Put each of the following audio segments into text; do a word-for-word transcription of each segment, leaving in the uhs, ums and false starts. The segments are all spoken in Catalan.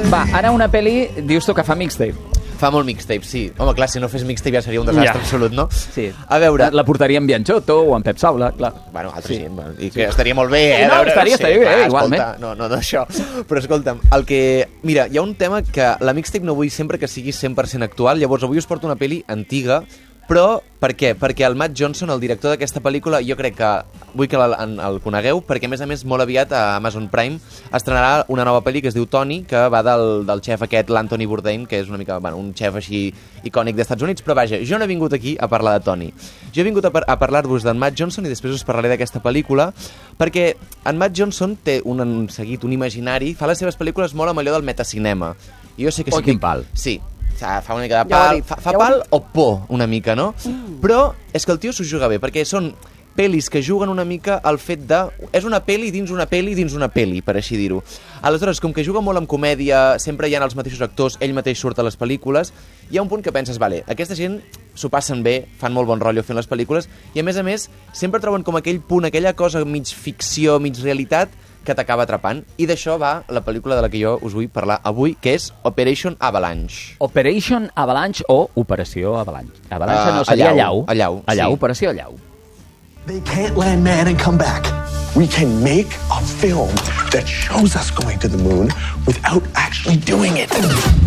Va, ara una pel·li, dius tu que fa mixtape. Fa molt mixtape, sí. Home, clar, si no fes mixtape ja seria un desastre Ja. absolut, no? Sí. A veure... La portaria en Bianchotto o en Pep Saula, clar. Bueno, altra Sí. gent, bueno, i que estaria molt bé, eh? No, a veure, estaria- estaria bé, clar, igualment. Escolta, no, no, no, això. Però escolta'm, el que... Mira, hi ha un tema que la mixtape no vull sempre que sigui cent per cent actual, llavors avui us porto una pel·li antiga, però per què? Perquè el Matt Johnson, el director d'aquesta pel·lícula, jo crec que vull que el, el conegueu, perquè a més a més molt aviat a Amazon Prime estrenarà una nova pel·li que es diu Tony, que va del, del xef aquest, l'Anthony Bourdain, que és una mica, bueno, un xef així icònic d'Estats Units, però vaja, jo no he vingut aquí a parlar de Tony. Jo he vingut a, par a parlar-vos d'en Matt Johnson i després us parlaré d'aquesta pel·lícula, perquè en Matt Johnson té un, un seguit, un imaginari, fa les seves pel·lícules molt amb allò del metacinema. I jo sé que Oh, sí quin que... pal. Sí, fa una mica de Ja ho ha pal, dit, fa, fa ja ho ha pal o por una mica, no? Mm. Però és que el tio s'ho juga bé, perquè són pel·lis que juguen una mica al fet de... És una pel·li dins una pel·li dins una pel·li, per així dir-ho. Aleshores, com que juga molt amb comèdia, sempre hi ha els mateixos actors, ell mateix surt a les pel·lícules, hi ha un punt que penses, vale, aquesta gent s'ho passen bé, fan molt bon rotllo fent les pel·lícules, i a més a més, sempre troben com aquell punt, aquella cosa mig ficció, mig realitat, que t'acaba atrapant. I d'això va la pel·lícula de la que jo us vull parlar avui, que és Operation Avalanche. Operation Avalanche o Operació Avalanche. Avalanche Uh, no seria allau, allau. allau, Allau, sí. Operació Allau. They can't land man and come back. We can make a film that shows us going to the moon without actually doing it.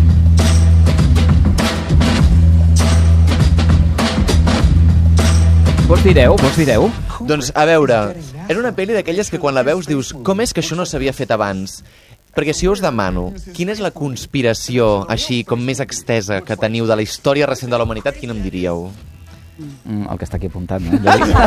Vols dir-ho? Vols dir-ho? Doncs, a veure, és una pel·li d'aquelles que quan la veus dius com és que això no s'havia fet abans? Perquè si jo us demano quina és la conspiració així com més extesa que teniu de la història recent de la humanitat, quina em diríeu? Mm, el que està aquí apuntat, no?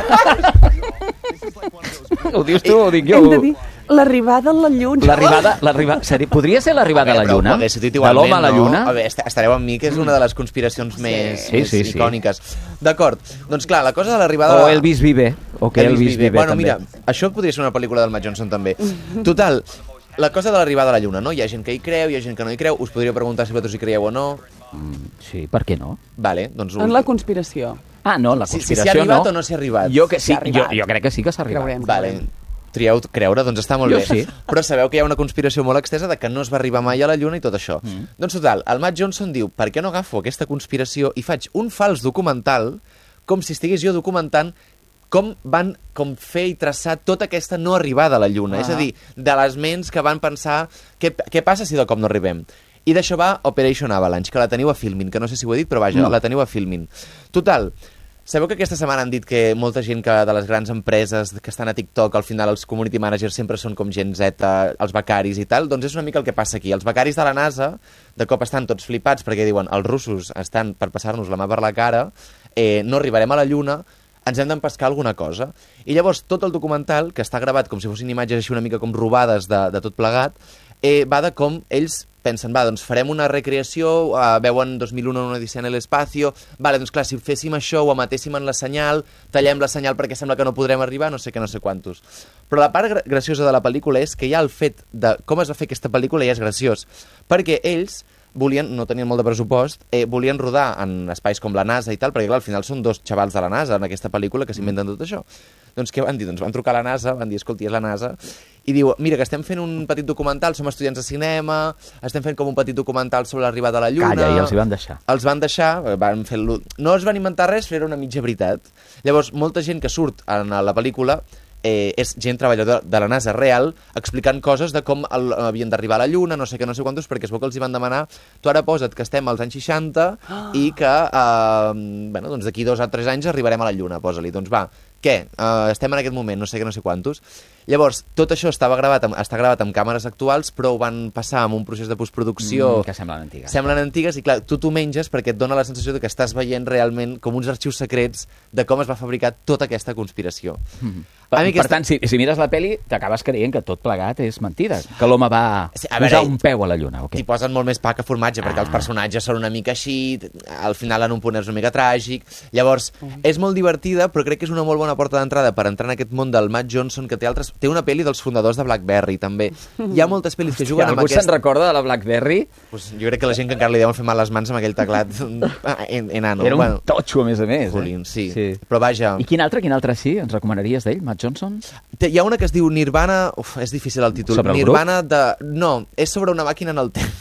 Ho dius tu o ho dic jo? Hem de dir l'arribada a la lluna. L'arribada, l'arribada, seri- podria ser l'arribada a la Però lluna? ho haguéssiu dit De igualment, l'home a la no? lluna? A veure, est- estareu amb mi, que és una de les conspiracions més, Sí, més sí, sí. icòniques. D'acord, doncs clar, la cosa de l'arribada... O Elvis Vive, o que Elvis, Vive, Bueno, també. mira, això podria ser una pel·lícula del Matt Johnson també. Total, la cosa de l'arribada a la lluna, no? Hi ha gent que hi creu, hi ha gent que no hi creu, us podria preguntar si vosaltres hi creieu o no. Mm, sí, per què no? Vale, doncs... En la conspiració. Ah, no, la Si- si conspiració s'hi ha arribat no. o no s'hi ha arribat? Jo, que, sí, S'hi ha jo, arribat. jo crec que sí que s'ha arribat. Creurem. Vale, trieu creure, doncs està molt Jo bé. sí. Però sabeu que hi ha una conspiració molt extesa de que no es va arribar mai a la Lluna i tot això. Mm. Doncs total, el Matt Johnson diu, per què no agafo aquesta conspiració i faig un fals documental com si estigués jo documentant com van com fer i traçar tota aquesta no arribada a la Lluna. Ah. És a dir, de les ments que van pensar què, què passa si de cop no arribem. I d'això va Operation Avalanche, que la teniu a Filmin, que no sé si ho he dit, però vaja, No. la teniu a Filmin. Total, sabeu que aquesta setmana han dit que molta gent que de les grans empreses que estan a TikTok, al final els community managers sempre són com gent Z, els becaris i tal? Doncs és una mica el que passa aquí. Els becaris de la NASA de cop estan tots flipats perquè diuen els russos estan per passar-nos la mà per la cara, eh, no arribarem a la Lluna, ens hem d'empescar alguna cosa. I llavors tot el documental, que està gravat com si fossin imatges així una mica com robades de, de tot plegat, eh, va de com ells pensen, va, doncs farem una recreació, uh, veuen dos mil un una odissea en l'espacio, vale, doncs clar, si féssim això, ho emetéssim en la senyal, tallem la senyal perquè sembla que no podrem arribar, no sé què, no sé quantos. Però la part gra graciosa de la pel·lícula és que ja el fet de com es va fer aquesta pel·lícula ja és graciós, perquè ells volien, no tenien molt de pressupost, eh, volien rodar en espais com la NASA i tal, perquè clar, al final són dos xavals de la NASA en aquesta pel·lícula que s'inventen tot això. Doncs què van dir? Doncs van trucar a la NASA, van dir, escolti, és la NASA, i diu, mira, que estem fent un petit documental, som estudiants de cinema, estem fent com un petit documental sobre l'arribada a la Lluna... Calla, i els hi van deixar. Els van deixar, van fer no es van inventar res, però era una mitja veritat. Llavors, molta gent que surt en la pel·lícula eh, és gent treballadora de la NASA real explicant coses de com el, havien d'arribar a la Lluna, no sé què, no sé quantos, perquè es veu que els hi van demanar, tu ara posa't que estem als anys seixanta i que eh, bueno, doncs d'aquí dos o tres anys arribarem a la Lluna, posa-li. Doncs va, què? Uh, estem en aquest moment, no sé què, no sé quantos. Llavors, tot això estava gravat amb, està gravat amb càmeres actuals, però ho van passar amb un procés de postproducció... Mm, que semblen antigues. Semblen antigues, i clar, tu t'ho menges perquè et dona la sensació de que estàs veient realment com uns arxius secrets de com es va fabricar tota aquesta conspiració. Mm. A Per, mi per aquesta... tant, si, si mires la peli, t'acabes creient que tot plegat és mentida, que l'home va Sí, a posar veure, un peu a la lluna. T'hi Okay? posen molt més pa que formatge, perquè Ah. els personatges són una mica així, al final en un punt és una mica tràgic. Llavors, és molt divertida, però crec que és una molt bona porta d'entrada per entrar en aquest món del Matt Johnson, que té altres... Té una pel·li dels fundadors de BlackBerry, també. Hi ha moltes pel·lis que juguen Hòstia, amb algú aquest... se'n recorda de la BlackBerry? Pues jo crec que la gent que encara li deuen fer mal les mans amb aquell teclat en, enano. Era un Bueno, totxo, a més a més. Jolín, Eh? sí. sí. Però vaja... I quin altre, quin altre sí? Ens recomanaries d'ell, Matt Johnson? Té- Hi ha una que es diu Nirvana... Uf, és difícil el títol. Sobre el Nirvana de... No, és sobre una màquina en el temps.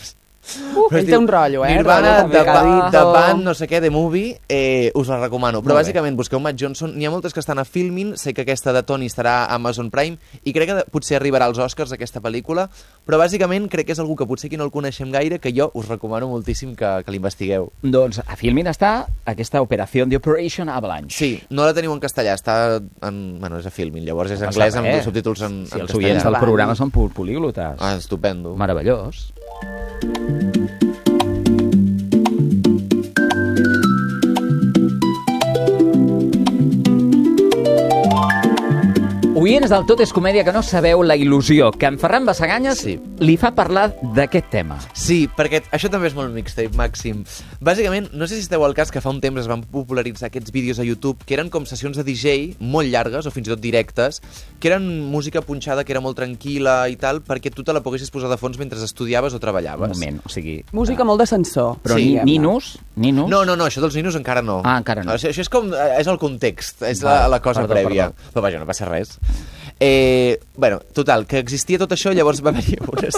Uh, ell té un rotllo, eh? Nirvana, Rotllo The, Ba- complicado. The Band, no sé què, The Movie, eh, us la recomano. Però Molt bé. bàsicament busqueu Matt Johnson, n'hi ha moltes que estan a Filmin, sé que aquesta de Tony estarà a Amazon Prime, i crec que potser arribarà als Oscars aquesta pel·lícula, però bàsicament crec que és algú que potser aquí no el coneixem gaire, que jo us recomano moltíssim que, que l'investigueu. Doncs a Filmin està aquesta operació de Operation Avalanche. Sí, no la teniu en castellà, està en... Bueno, és a Filmin, llavors és No passa anglès amb res. subtítols en, Si en els oients castellà. del programa són pol- políglotes. Ah, estupendo. Meravellós. Oients del Tot és Comèdia que no sabeu la il·lusió que en Ferran Bassaganyes Sí. li fa parlar d'aquest tema. Sí, perquè això també és molt mixtape, Màxim. Bàsicament, no sé si esteu al cas que fa un temps es van popularitzar aquests vídeos a YouTube que eren com sessions de D J molt llargues, o fins i tot directes, que eren música punxada, que era molt tranquil·la i tal, perquè tu te la poguessis posar de fons mentre estudiaves o treballaves. Un moment, o sigui... Música molt d'ascensor. Però Sí. ni, diguem-ne. ninos, ninos... No, no, no, això dels ninos encara no. Ah, encara no. Això, això és com... eh, és el context, és la, Val, la cosa perdó, prèvia. perdó. Però vaja, no passa res. Eh, bueno, total, que existia tot això, llavors va haver-hi unes...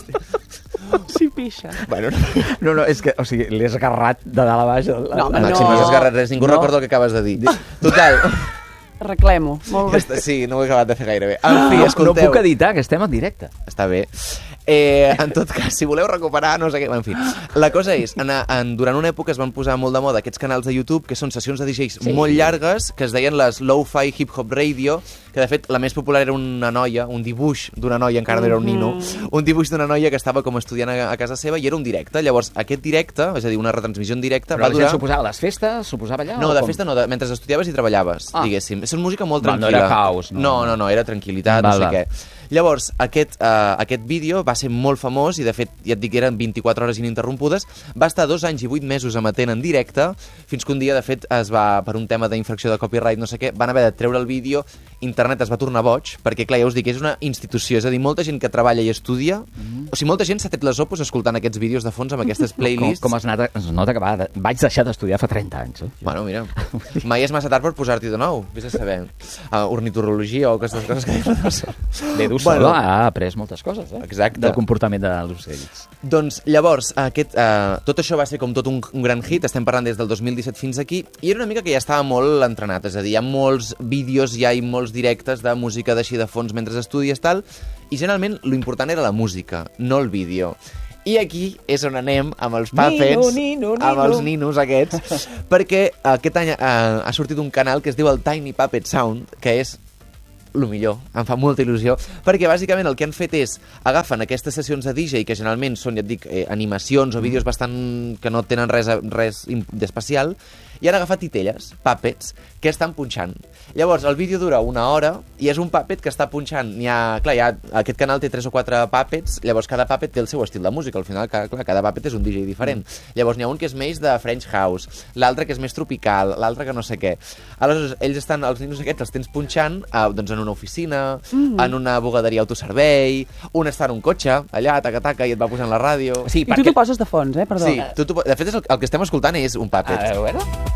Sí, pixa. bueno, no, No, no, és que, o sigui, l'he esgarrat de dalt a baix. El, No, home, Màxim, no has esgarrat res, ningú No. recorda el que acabes de dir. Total, Reclemo. Molt ja bé. està, sí, no ho he acabat de fer gaire bé. En fi, no, no escolteu... puc editar, que estem en directe. Està bé. Eh, en tot cas, si voleu recuperar, no sé què... En fi, la cosa és, en, en, durant una època es van posar molt de moda aquests canals de YouTube, que són sessions de D Js Sí. molt llargues, que es deien les Lo-Fi Hip Hop Radio, que de fet la més popular era una noia, un dibuix d'una noia, encara no era un nino, un dibuix d'una noia que estava com estudiant a, a casa seva i era un directe. Llavors, aquest directe, és a dir, una retransmissió en directe, Però va la gent durar... suposava les festes, suposava allà? No, o de com? festa no, de, mentre estudiaves i treballaves, Ah. diguéssim. És una música molt Val, no tranquil·la. era caos, no. No, no, no, era tranquil·litat, Val, no sé val. què. Llavors, aquest, uh, aquest vídeo va ser molt famós i, de fet, ja et dic que eren vint-i-quatre hores ininterrompudes. Va estar dos anys i vuit mesos emetent en directe, fins que un dia, de fet, es va, per un tema d'infracció de copyright, no sé què, van haver de treure el vídeo, internet es va tornar boig, perquè, clar, ja us dic, és una institució, és a dir, molta gent que treballa i estudia, Mhm. o sigui, molta gent s'ha tret les opos escoltant aquests vídeos de fons amb aquestes Com, playlists. com es, nota, es nota que va, vaig deixar d'estudiar fa trenta anys. Eh? Bueno, mira, mai és massa tard per posar-t'hi de nou, vés a saber. Uh, ornitorologia o aquestes coses que diuen. L'Edu Bueno. Solo ha après moltes coses, eh? Exacte. Del comportament dels ocells. Doncs llavors, aquest, uh, tot això va ser com tot un, un gran hit, estem parlant des del dos mil disset fins aquí, i era una mica que ja estava molt entrenat, és a dir, hi ha molts vídeos, ja hi ha molts directes de música d'així de fons mentre estudies, tal, i generalment l'important era la música, no el vídeo. I aquí és on anem amb els puppets, Nino, nino, amb nino. els ninos aquests, perquè aquest any uh, ha sortit un canal que es diu el Tiny Puppet Sound, que és el millor, em fa molta il·lusió, perquè bàsicament el que han fet és agafen aquestes sessions de D J, que generalment són, ja et dic, eh, animacions o vídeos bastant que no tenen res, res im- d'especial, i han agafat titelles, puppets, que estan punxant. Llavors, el vídeo dura una hora i és un puppet que està punxant. N'hi ha, clar, hi ha, aquest canal té tres o quatre puppets, llavors cada puppet té el seu estil de música. Al final, clar, clar, cada puppet és un D J diferent. Llavors, n'hi ha un que és més de French House, l'altre que és més tropical, l'altre que no sé què. Aleshores, ells estan, els ninos aquests els tens punxant eh, doncs en una oficina, mm. en una bugaderia autoservei, un està en un cotxe, allà, taca-taca, i et va posant la ràdio. Sí, I tu t'ho poses de fons, eh? Perdó. Sí, tu, tu, de fet, és el, el que estem escoltant és un puppet. A veure...